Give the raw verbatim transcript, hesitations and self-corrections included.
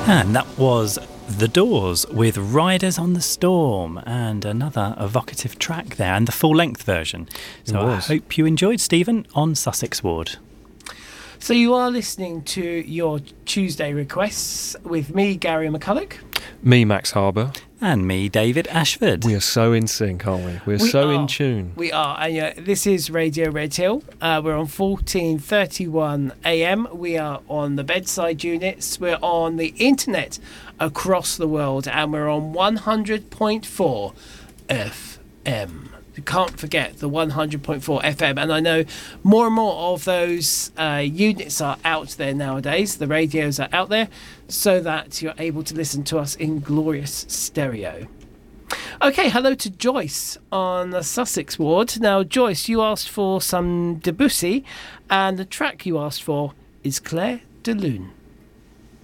And that was The Doors with Riders on the Storm, and another evocative track there, and the full-length version. So I hope you enjoyed, Stephen, on Sussex Ward. So you are listening to your Tuesday requests with me, Gary McCulloch. Me, Max Harbour. And me, David Ashford. We are so in sync, aren't we? We're we so are. in tune. We are. And, uh, this is Radio Redhill. Uh, we're on fourteen thirty-one A M. We are on the bedside units. We're on the internet across the world. And we're on one hundred point four F M. You can't forget the one hundred point four F M, and I know more and more of those uh, units are out there nowadays. The radios are out there so that you're able to listen to us in glorious stereo. Okay, hello to Joyce on the Sussex Ward. Now, Joyce, you asked for some Debussy, and the track you asked for is Claire de Lune.